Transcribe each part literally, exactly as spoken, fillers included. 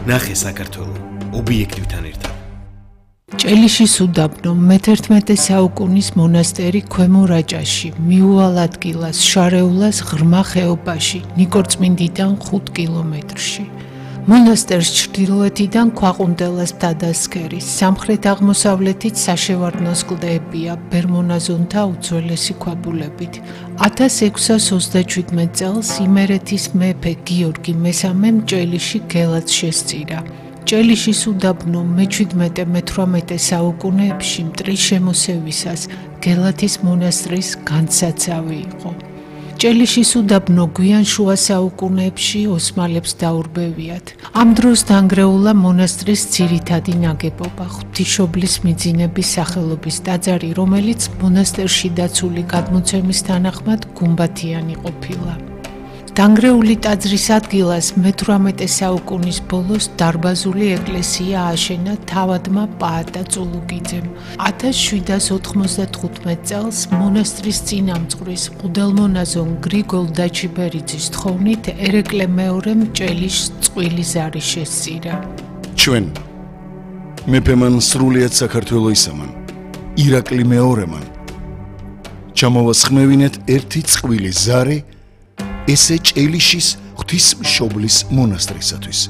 ნახე საქართველო ობიექტივთან ერთად. ჭელიშის უდაბნო მეთერთმეტე საუკუნის მონასტერი ქვემო რაჭაში, მიუვალ ადგილას, შარეულას ღრმა ხეობაში, ნიკორწმინდიდან ხუთ კილომეტრში. მონასტერს ჩრდილოეთიდან ქვაყუნდელას მთადასქერი, სამხრეთ-აღმოსავლეთით საშევარდნოს კლდეებია, ბერმონაზონთა უძველესი ქვაბულებით. ათას ექვსას ოცდაჩვიდმეტ წელს იმერეთის მეფე გიორგი მესამემ ჭელიში გელაც შესწირა. ჭელიშის უდაბნო მეჩვიდმეტე მეთვრამეტე საუკუნეებში მტრის შემოსევისას გელათის მონასტრის განსაცავი იყო. ჭელიშის უდაბნო გვიან შუა საუკუნეებში ოსმალებს დაურბევიათ. ამ დროს დანგრეულა მონასტრის ძირითადი ნაგებობა, ღვთისმშობლის მიძინების სახელობის ტაძარი, რომელიც მონასტერში დაცული გადმოცემის თანახმად გუმბათიანი ყოფილა. დანგრეული ტაძრის ადგილას მეთვრამეტე საუკუნის ბოლოს დარბაზული ეკლესია ააშენა თავადმა პაატა წულუგიძემ. ათას შვიდას ოთხმოცდათხუთმეტ წელს მონასტრის წინამძღვრის მღვდელმონაზონ გრიგოლ დაჩიბერიძის თხოვნით ერეკლე მეორემ ჭელიშს წყვილი ზარი შესწირა. ჩვენ მეფემან სრულიად საქართველო ისამან, ირაკლი მეორემან ჩამოვასხმევინეთ ერთი წყვილი ზარი ესე ჭელიშის ღვთისმშობლის მონასტრისათვის.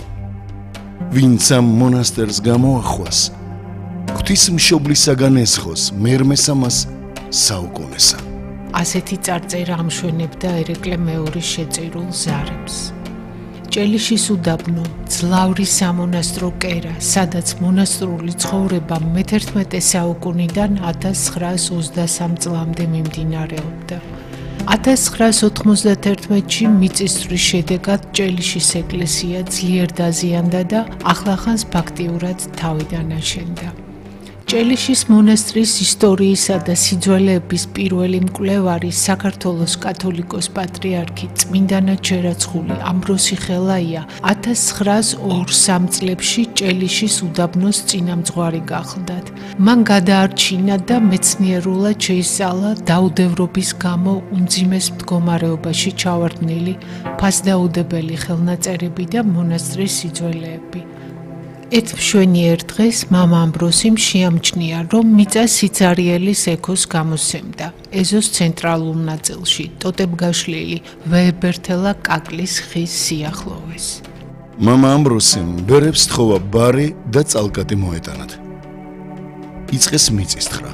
ვინც ამ მონასტერს გამოახვას, ღვთისმშობლისაგან ესხოს მერმესამას საუკუნესა. ასეთი წარწერა ამშვენებდა ერეკლე მეორის შეწირულ ზარებს. ჭელიშის უდაბნო ძლავრი სამონასტრო კერა, სადაც მონასტრული ცხოვრება მეთერთმეტე საუკუნიდან ათას ცხრაას ოცდასამ წლამდე მიმდინარეობდა. ათას ცხრაას ოთხმოცდათერთმეტში მიწისძვრის შედეგად ჭელიშის ეკლესია ძლიერ დაზიანდა და ახლახანს ფაქტიურად თავიდან აშენდა. ჭელიშის მონასტრის ისტორიისა და სიძველეების პირველი მკვლევარი საქართველოს კათოლიკოს პატრიარქი წმინდანა ჩერაცხული ამბროსი ხელაია ათას ცხრაას ორმოცდასამ წლებში ჭელიშის უდაბნოს წინამძღვარი გახლდათ. მან გადაარჩინა და მეცნიერულად შეისწავლა დაუდევრობის გამო უმძიმეს მდგომარეობაში ჩავარდნილი ფასდაუდებელი ხელნაწერები და მონასტრის სიძველეები. ეთმშვენიერ დღეს მამა ამბროსიმ შეამჩნია, რომ მიწა სიცარიელის ექოს გამოსცემდა ეზოს ცენტრალურ ნაწილში, ტოტებგაშლილი ვეებერთელა კაკლის ხის სიახლოვეს. მამა ამბროსიმ ბერებს თხოვა ბარი და წალკატი მოეტანათ. იწყეს მიწისძვრა.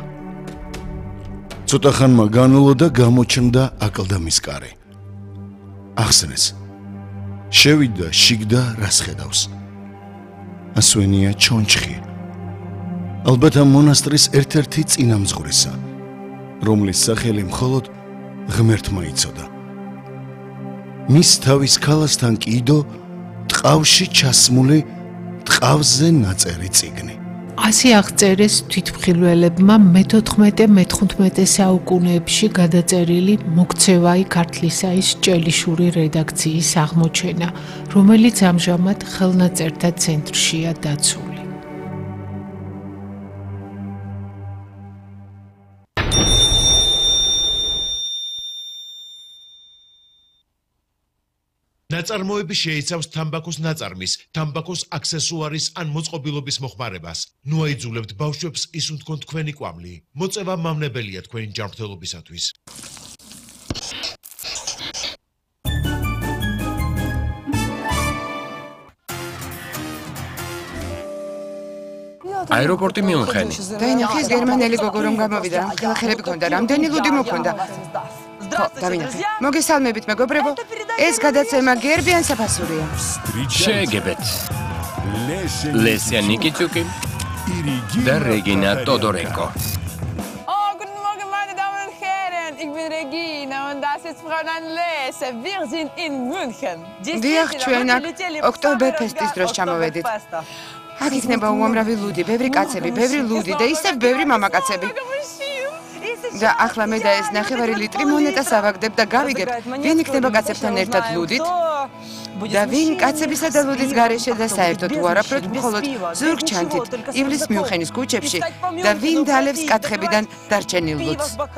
ცოტა ხანმა განულო და გამოჩნდა აკლდამის კარი. ახსენეს, შევიდა შიგდა რას ხედავს. ასვენია ჩონჩხი, ალბათ ამ მონასტრის ერთ-ერთი წინამძღვრისა, რომლის სახელი მხოლოდ ღმერთმა იცოდა. მის თავის ქალასთან კიდო ტყავში ჩასმული ტყავზე ნაწერი წიგნი. ასე აღწერეს თვითმხილველებმა მეთოთხმეტე მეთხუთმეტე საუკუნეებში გადაწერილი მოქცევაი ქართლისაის ჭელიშური რედაქციის აღმოჩენა, რომელიც ამჟამად ხელნაწერთა ცენტრშია დაცული. ნაწარმოები შეიცავს თამბაქოს ნაწარმის, თამბაქოს აქსესუარის ან მოწყობილობის მოხმარებას. ნუ აიძულებთ ბავშვებს ისუნ თქვენ თქვენი კვამლი. მოწევა მავნებელია თქვენი ჯანმრთელობისათვის. აეროპორტი მიუნხენი. დაინახეს გერმანელი გოგო რომ გამოვიდა, ხელახელები ქონდა, რამდენი ლუდი მოქონდა. დავინახე. მოგესალმებით მეგობრებო. ეს გადაცემა გერბიან საფასურია. შეგებეთ. ლესია ნიკიჩუკი და რეგინა ტოდორენკო. Oh, guten Morgen, meine Damen und Herren. Ich bin Regina und das ist Fräulein Lese. Wir sind in München. დიახ, ჩვენ აქ ოქტომბერფესტის დროს ჩამოვედით. აქ იქნება უამრავი ლუდი, ბევრი კაცები, ბევრი ლუდი და ისევ ბევრი მამაკაცები. და ახლა მე და ეს ნახევარი ლიტრი მონეტას ავაგდებ და გავიგებ, ვინ იქნება კაცებთან ერთად ლუდით და ვინ კაცებისა და ლუდის გარეშე და საერთოდ უარაფროდ მხოლოდ ზურგ ჩანთით ივლის მიუნხენის ქუჩებში და ვინ დალევს კათხებიდან დარჩენილ ლუდს.